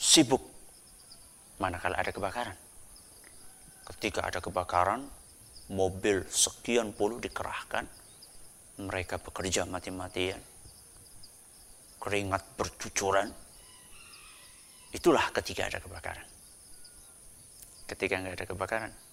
sibuk manakala ada kebakaran. Ketika ada kebakaran, mobil sekian puluh dikerahkan, mereka bekerja mati-matian, keringat bercucuran. Itulah ketika ada kebakaran. Ketika nggak ada kebakaran,